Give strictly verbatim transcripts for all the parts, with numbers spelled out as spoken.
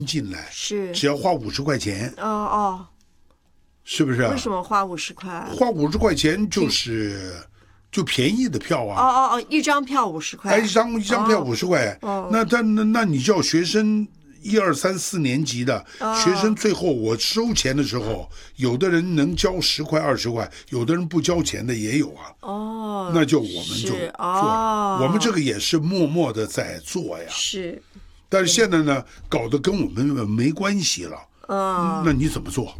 进来， 是只要花五十块钱， 哦哦， 是不是？ 为什么花五十块？ 花五十块钱就是就便宜的票啊！ 哦哦哦，一张票五十块， 哎，一张一张票五十块， 哦、 那但那那你叫学生一二三四年级的、哦、学生，最后我收钱的时候，有的人能交十块二十块，有的人不交钱的也有啊。 哦， 那就我们就做了、 哦， 我们这个也是默默的在做呀。 是。 但是现在呢，搞得跟我们没关系了。 嗯， 那你怎么做？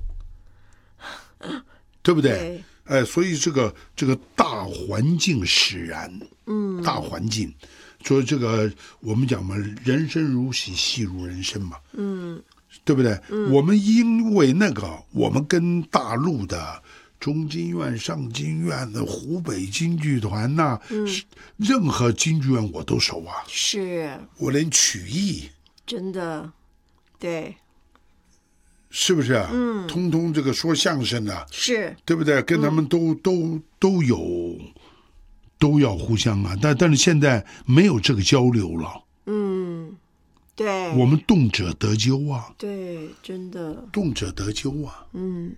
对不对？对，哎，所以这个这个大环境使然， 嗯， 大环境，所以这个我们讲嘛，人生如戏，戏如人生嘛， 嗯， 对不对？ 嗯， 我们因为那个，我们跟大陆的中京院、上京院的湖北京剧团呐、啊， 嗯， 任何京剧院我都熟啊， 是我连曲艺， 真的，对。 是不是啊？ 嗯， 通通这个说相声的， 是对不对？跟他们都、嗯、都都有，都要互相啊。但但是现在没有这个交流了。 嗯，对。 我们动辄得咎啊。 对，真的。 动辄得咎啊。 嗯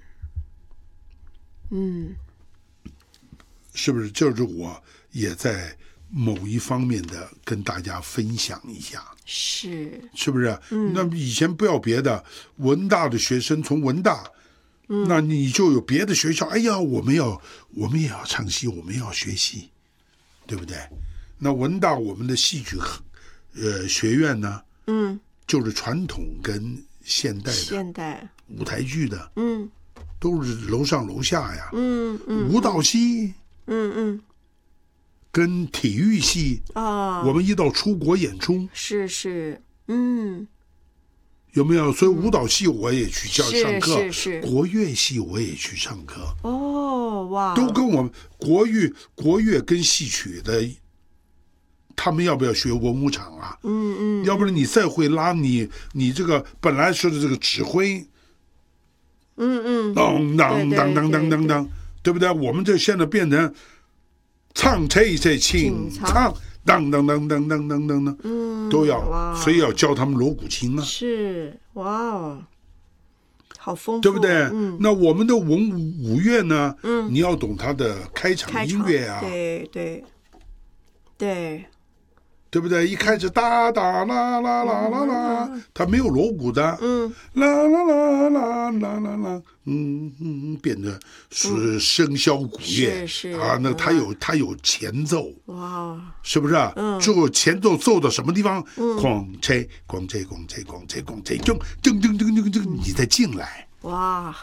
嗯， 是不是？就是我也在某一方面的跟大家分享一下。 是， 是不是？ 嗯， 那以前不要别的，文大的学生从文大，嗯，那你就有别的学校。哎呀，我们要，我们也要唱戏，我们也要学戏，对不对？那文大我们的戏剧，呃，学院呢， 嗯， 就是传统跟现代的现代舞台剧的， 嗯， 都是楼上楼下呀， 嗯嗯， 舞蹈戏， 嗯嗯。 跟体育系啊、 哦，我们一到出国演出， 是是，嗯， 有没有？所以舞蹈系我也去教上课， 是是是， 国乐系我也去上课。 哦，哇， 都跟我们国乐、国乐跟戏曲的，他们要不要学文武场啊？ 嗯嗯， 要不然你再会拉你，你这个本来是这个指挥， 嗯嗯， 当当当当当当当，对不对？我们这现在变成。唱这这清唱，当当当当当当当当， 嗯， 都要，所以要教他们锣鼓琴啊。 是，哇哦，好丰富， 对不对？ 嗯， 那我们的文武武乐呢？ 嗯， 你要懂它的开场音乐啊， 对对对， 对不对？一开始哒哒啦啦啦啦啦，它没有锣鼓的， 嗯， 啦啦啦啦啦啦啦，嗯嗯，变得是笙箫鼓乐， 是是啊，那它有它有前奏， 哇， 是不是啊？ 嗯， 就前奏奏到什么地方？ 嗯， 咣切咣切咣切咣切咣切，就噔噔噔噔噔，你再进来， 哇，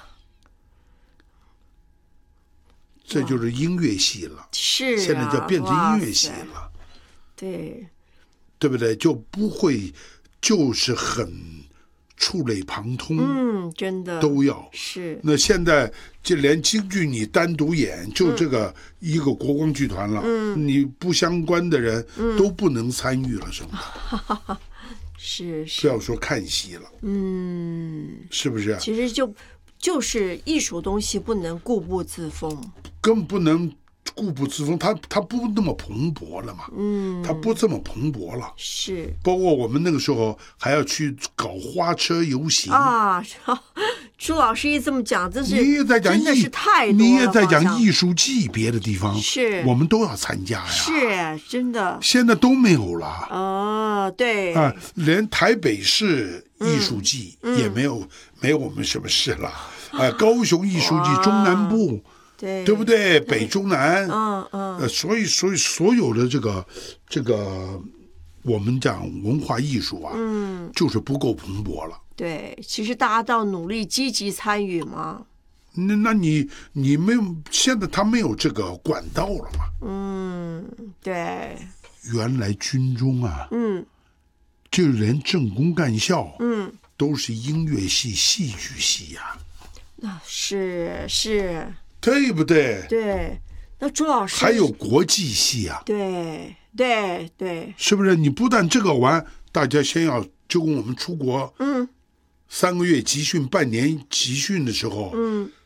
这就是音乐系了， 是、啊， 现在就变成音乐系了， 对。 对不对？就不会，就是很触类旁通。 嗯，真的都要是。 那现在就连京剧你单独演，就这个一个国光剧团了， 嗯， 你不相关的人都不能参与了，是吗？ 是是。 不要说看戏了， 嗯， 是不是？ 其实就就是艺术东西不能固步自封， 更不能。固步自封，它它不那么蓬勃了嘛， 嗯， 它不这么蓬勃了， 是。 包括我们那个时候还要去搞花车游行啊，朱老师一这么讲，真是你也在讲真的是太多了， 你也在讲艺术技别的地方， 是我们都要参加呀， 是真的， 现在都没有了， 哦，对啊，连台北市艺术季也没有，嗯、没有我们什么事了，啊，高雄艺术季中南部。 对， 对不对？北中南， 嗯嗯， 呃，所以所以所有的这个这个我们讲文化艺术啊， 嗯， 就是不够蓬勃了。 对，其实大家都要努力积极参与嘛。 那那你你没有，现在他没有这个管道了嘛？ 嗯，对。 原来军中啊， 嗯， 就连政工干校， 嗯， 都是音乐系、戏剧系呀、 啊。那是是。 对不对？ 对，那朱老师还有国际系啊， 对对对， 是不是？你不但这个完，大家先要就跟我们出国， 嗯， 三个月集训、半年集训的时候， 嗯，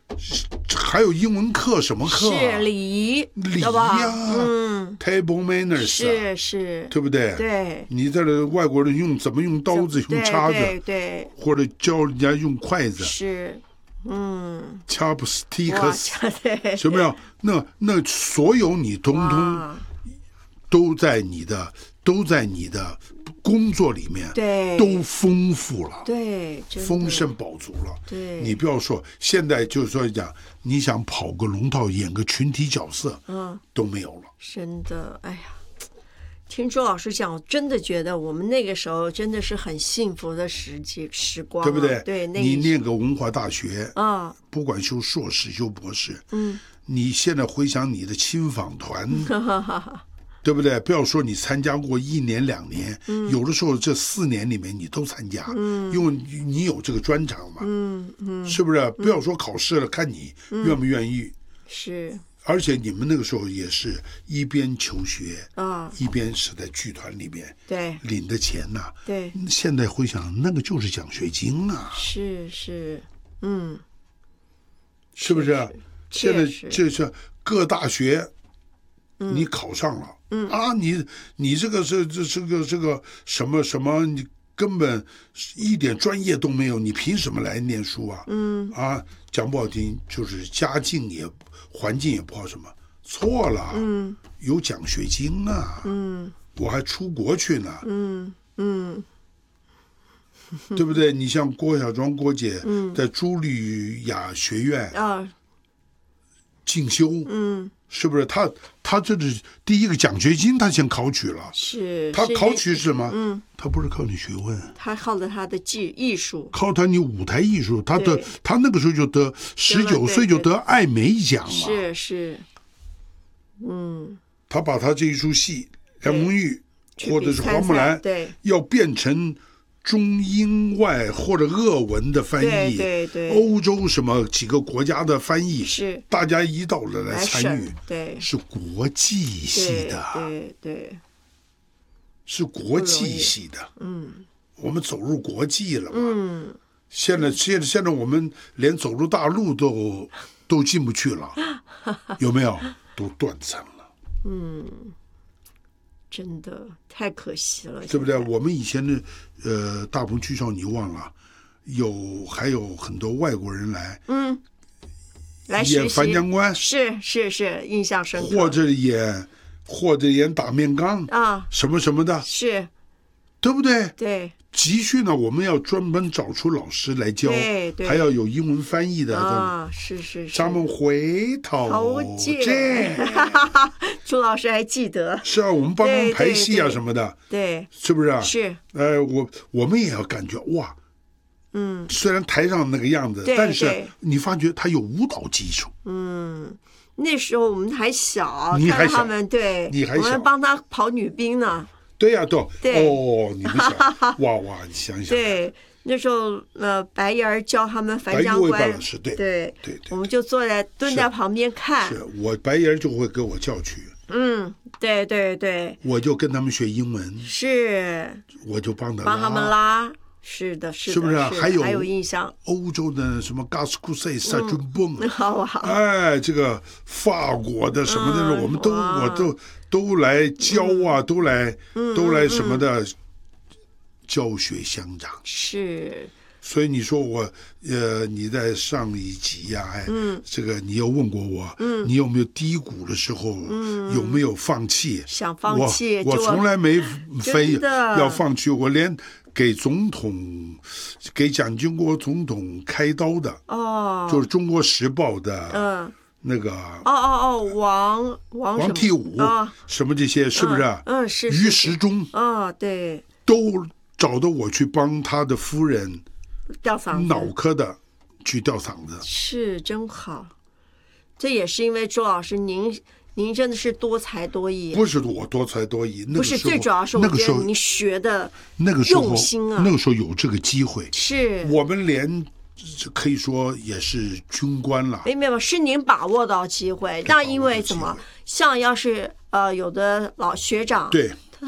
还有英文课什么课、啊？ 是礼仪， 礼仪对吧？ 啊， 嗯， ，table manners，、啊、 是是， 对不对？ 对， 你在这外国人用怎么用刀子、用叉子， 对对， 或者教人家用筷子， 是，嗯 ，chopsticks， 对， 什么呀？那那所有你通通都在你的都在你的工作里面， 对， 都丰富了， 对， 丰盛饱足了。 对， 你不要说现在就是说讲，你想跑个龙套，演个群体角色， 嗯， 都没有了。 真的，哎呀。听周老师讲，我真的觉得我们那个时候真的是很幸福的时节时光、啊， 对不对？ 对，那你念个文化大学啊， 不管修硕士、修博士， 嗯， 你现在回想你的亲访团，对不对？不要说你参加过一年两年，嗯、有的时候这四年里面你都参加，嗯，因为你有这个专长嘛， 嗯嗯， 是不是？不要说考试了，看你愿不愿意， 是。 而且你们那个时候也是一边求学啊， 一边是在剧团里边对领的钱呐、啊。 对， 现在回想，那个就是奖学金啊。 是是，嗯， 是不是？现在这是各大学， 嗯、 你考上了， 嗯啊，你你这个是这这个这个什么什么，你根本一点专业都没有，你凭什么来念书啊？ 嗯啊，讲不好听，就是家境也。环境也不好，什么错了？ 嗯， 有奖学金啊， 嗯， 我还出国去呢， 嗯嗯， 对不对？你像郭小庄郭姐，嗯，在茱莉亚学院啊进修， 嗯， 是不是？他他这是第一个奖学金，他先考取了， 是他考取是什么？ 嗯， 他不是靠你学问， 他靠着他的技艺术， 靠他你舞台艺术，他的他那个时候就得十九岁就得艾美奖了， 是是，嗯， 他把他这一出戏《梁红玉》或者是《花木兰》， 对， 要变成中英外或者俄文的翻译， 对对对， 欧洲什么几个国家的翻译， 是大家一道的来参与， 对， 是国际系的， 对 对, 对， 是国际系的， 嗯， 我们走入国际了嘛， 嗯， 现在现在现在我们连走入大陆都都进不去了，有没有？都断层了， 嗯。真的太可惜了， 对不对？我们以前的呃大鹏剧校，你忘了，有还有很多外国人来， 嗯，来演樊江关， 是是是，印象深刻， 或者演或者演打面杠啊， 什么什么的， 是， 对不对？ 对。 集训呢，我们要专门找出老师来教， 对对， 还要有英文翻译的啊，是是是。 咱们回头见， 朱老师还记得。 是啊，我们帮他们排戏啊什么的， 对， 是不是啊？ 是。 呃，我我们也要感觉哇， 嗯， 虽然台上那个样子，但是你发觉他有舞蹈基础。 嗯，那时候我们还小， 你还小， 他们对， 你还小， 我们帮他跑女兵呢。 对呀、啊，都对哦，你们想哇哇，你想想， 对，那时候呃，白燕儿教他们樊江关， 老师对对对对， 我们就坐在蹲在旁边看。 是我白燕就会给我叫去， 嗯，对对对， 我就跟他们学英文， 是， 我就帮他帮他们拉，是的，是的， 是不是？还有还有印象， 欧洲的什么 Gas Crusade、萨俊蹦， 好好， 哎，这个法国的什么的，我们都我都。都来教啊， 嗯、 都来，嗯、都来什么的，嗯、教学相长是。 所以你说我，呃，你在上一集呀、啊，哎， 嗯、 这个你又问过我， 嗯、 你有没有低谷的时候， 嗯、 有没有放弃？ 想放弃， 我我从来没非要放弃，我连给总统，给蒋经国总统开刀的， 哦， 就是《中国时报》的， 嗯。 那个哦哦哦，王王王替武什么这些是不是？ 嗯，是于时中哦，对， 都找到我去帮他的夫人吊嗓子， 脑科的去吊嗓子， 是真好。这也是因为周老师您您真的是多才多艺， 不是我多才多艺， 不是最主要是我觉得您学的那个时候用心啊， 那个时候有这个机会， 是我们连。可以说也是军官了， 没没有，是您把握到机会。那因为怎么，像要是呃有的老学长， 对， 他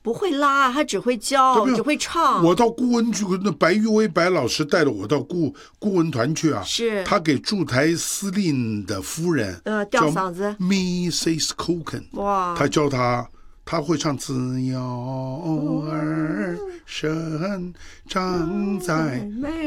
不会拉，他只会教，只会唱。 我到顾问去，那白玉薇白老师带着我到顾顾问团去啊， 是他给驻台司令的夫人呃吊嗓子 ，missus Coken， 哇， 他教他。他会唱自由儿生长在